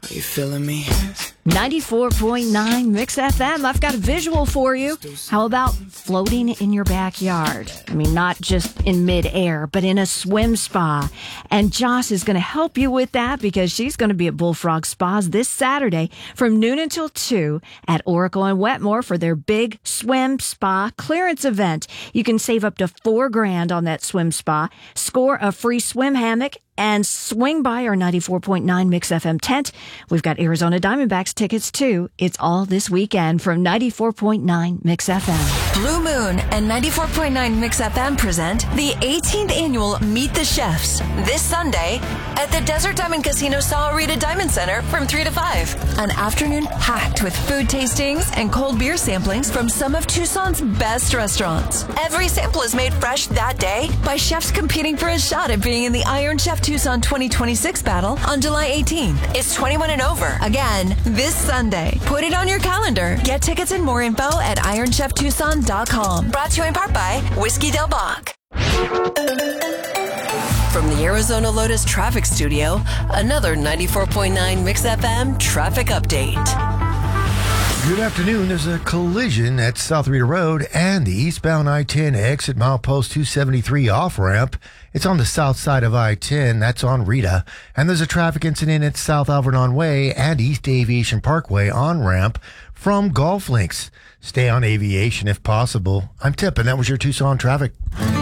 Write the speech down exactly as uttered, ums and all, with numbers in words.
Are you feeling me? ninety-four point nine Mix F M. I've got a visual for you. How about floating in your backyard? I mean, not just in midair, but in a swim spa. And Joss is going to help you with that because she's going to be at Bullfrog Spas this Saturday from noon until two at Oracle and Wetmore for their big swim spa clearance event. You can save up to four grand on that swim spa, score a free swim hammock, and swing by our ninety-four point nine Mix F M tent. We've got Arizona Diamondbacks tickets, too. It's all this weekend from ninety-four point nine Mix F M. Blue Moon and ninety-four point nine Mix F M present the eighteenth annual Meet the Chefs this Sunday at the Desert Diamond Casino Sahuarita Diamond Center from three to five. An afternoon packed with food tastings and cold beer samplings from some of Tucson's best restaurants. Every sample is made fresh that day by chefs competing for a shot at being in the Iron Chef Tucson twenty twenty-six battle on July eighteenth. It's twenty-one and over. Again, this Sunday. Put it on your calendar. Get tickets and more info at iron chef tucson dot com. Brought to you in part by Whiskey Del Bach. From the Arizona Lotus Traffic Studio, another ninety-four point nine Mix F M traffic update. Good afternoon. There's a collision at South Rita Road and the eastbound I ten exit milepost two seventy-three off-ramp. It's on the south side of I ten. That's on Rita. And there's a traffic incident at South Alvernon Way and East Aviation Parkway on-ramp from Golf Links. Stay on Aviation if possible. I'm Tip, and that was your Tucson traffic.